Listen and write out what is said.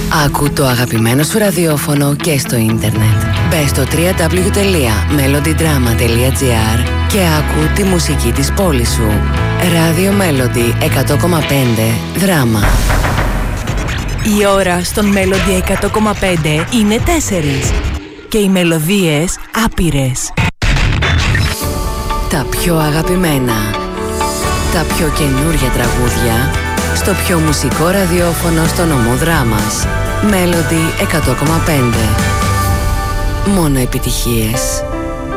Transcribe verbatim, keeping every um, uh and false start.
Άκου το αγαπημένο σου ραδιόφωνο και στο ίντερνετ. Μπες στο double-u double-u double-u τελεία melody drama τελεία gr και άκου τη μουσική της πόλης σου. Radio Melody εκατό κόμμα πέντε Δράμα. Η ώρα στον Melody εκατό κόμμα πέντε είναι τέσσερις και οι μελωδίες άπειρες. Τα πιο αγαπημένα, τα πιο καινούρια τραγούδια στο πιο μουσικό ραδιόφωνο στο νομό Δράμας. Melody εκατό κόμμα πέντε. Μόνο επιτυχίες.